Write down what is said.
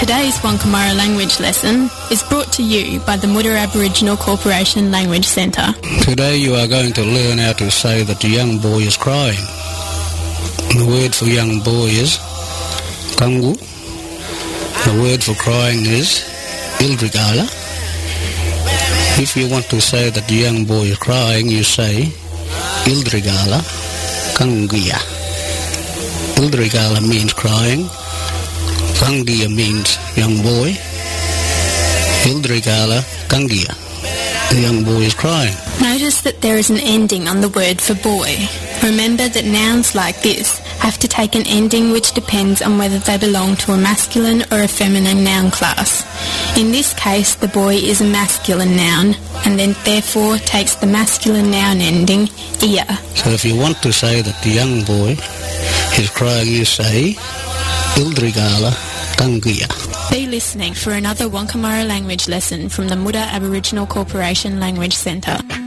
Today's Wankamara language lesson is brought to you by the Muda Aboriginal Corporation Language Centre. Today you are going to learn how to say that the young boy is crying. The word for young boy is kangu. The word for crying is ildrigala. If you want to say that the young boy is crying, you say ildrigala kangia. Ildrigala means crying. Kangia means young boy. Ildrigala kangia. The young boy is crying. Notice that there is an ending on the word for boy. Remember that nouns like this have to take an ending which depends on whether they belong to a masculine or a feminine noun class. In this case, the boy is a masculine noun and then therefore takes the masculine noun ending ia. So if you want to say that the young boy is crying, you say ildrigala kangia. Be listening for another Wankamara language lesson from the Muda Aboriginal Corporation Language Centre.